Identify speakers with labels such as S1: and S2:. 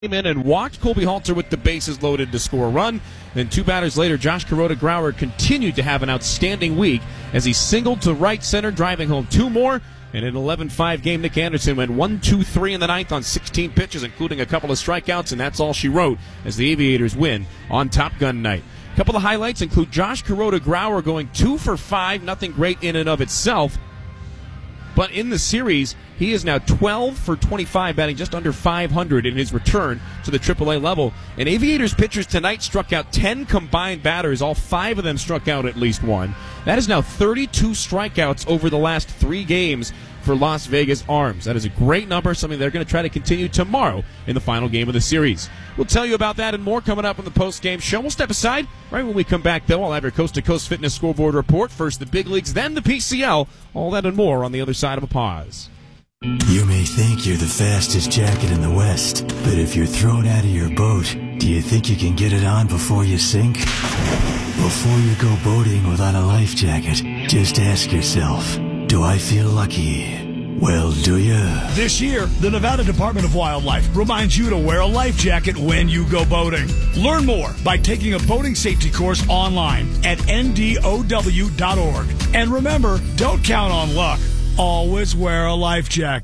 S1: Came in and walked Colby Halter with the bases loaded to score a run. Then 2 batters later, Josh Kuroda-Grauer continued to have an outstanding week as he singled to right center, driving home 2 more. And in an 11-5 game, Nick Anderson went 1-2-3 in the ninth on 16 pitches, including a couple of strikeouts, and that's all she wrote as the Aviators win on Top Gun night. A couple of highlights include Josh Kuroda-Grauer going 2 for 5, nothing great in and of itself. But in the series, he is now 12 for 25, batting just under 500 in his return to the AAA level. And Aviators pitchers tonight struck out 10 combined batters. All 5 of them struck out at least one. That is now 32 strikeouts over the last 3 games for Las Vegas Arms. That is a great number, something they're going to try to continue tomorrow in the final game of the series. We'll tell you about that and more coming up on the post-game show. We'll step aside. Right when we come back, though, I'll have your coast-to-coast fitness scoreboard report. First the big leagues, then the PCL. All that and more on the other side of a pause.
S2: You may think you're the fastest jacket in the West, but if you're thrown out of your boat, do you think you can get it on before you sink? Before you go boating without a life jacket, just ask yourself, do I feel lucky? Well, do you?
S3: This year, the Nevada Department of Wildlife reminds you to wear a life jacket when you go boating. Learn more by taking a boating safety course online at ndow.org. And remember, don't count on luck. Always wear a life jacket.